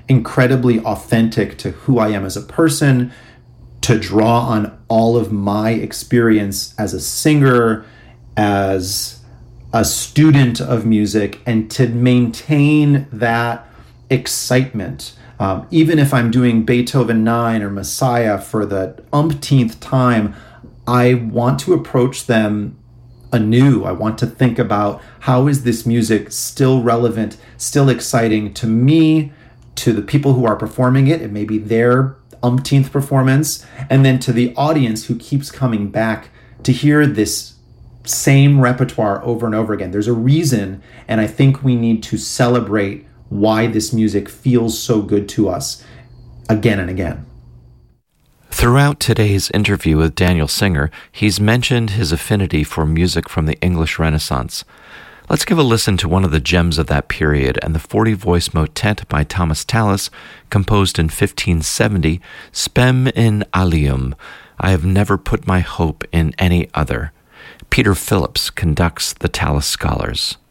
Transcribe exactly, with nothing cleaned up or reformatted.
incredibly authentic to who I am as a person, to draw on all of my experience as a singer, as a student of music, and to maintain that excitement. Um, even if I'm doing Beethoven nine or Messiah for the umpteenth time, I want to approach them anew. I want to think about, how is this music still relevant, still exciting to me, to the people who are performing it, it may be their umpteenth performance, and then to the audience who keeps coming back to hear this same repertoire over and over again. There's a reason, and I think we need to celebrate why this music feels so good to us again and again. Throughout today's interview with Daniel Singer, he's mentioned his affinity for music from the English Renaissance. Let's give a listen to one of the gems of that period and the forty-voice motet by Thomas Tallis, composed in fifteen seventy, Spem in alium, I have never put my hope in any other. Peter Phillips conducts the Tallis Scholars.